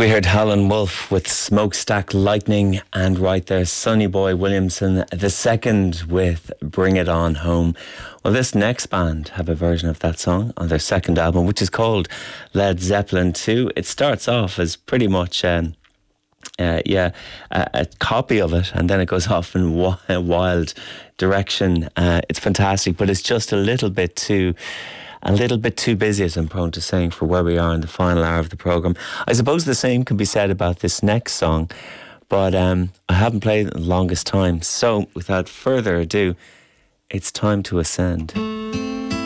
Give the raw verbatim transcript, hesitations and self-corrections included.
We heard Howlin' Wolf with Smokestack Lightning, and right there Sonny Boy Williamson the second with Bring It On Home. Well, this next band have a version of that song on their second album, which is called Led Zeppelin two. It starts off as pretty much um, uh, yeah a, a copy of it, and then it goes off in a wild direction. Uh, it's fantastic, but it's just a little bit too A little bit too busy, as I'm prone to saying, for where we are in the final hour of the programme. I suppose the same can be said about this next song, but um, I haven't played it in the longest time. So, without further ado, it's time to ascend.